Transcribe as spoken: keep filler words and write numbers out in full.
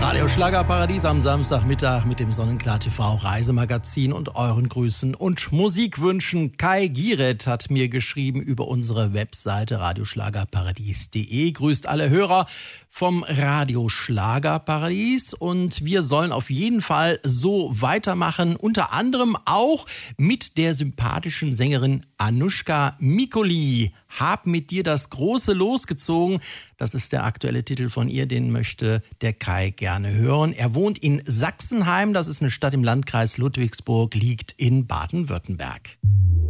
Radio Schlagerparadies am Samstagmittag mit dem Sonnenklar T V Reisemagazin und euren Grüßen und Musikwünschen. Kai Giret hat mir geschrieben über unsere Webseite radioschlagerparadies punkt de. Grüßt alle Hörer vom Radio Schlagerparadies und wir sollen auf jeden Fall so weitermachen, unter anderem auch mit der sympathischen Sängerin Anushka Mikoli. Hab mit dir das große Los gezogen. Das ist der aktuelle Titel von ihr, den möchte der Kai gerne hören. Er wohnt in Sachsenheim, das ist eine Stadt im Landkreis Ludwigsburg, liegt in Baden-Württemberg.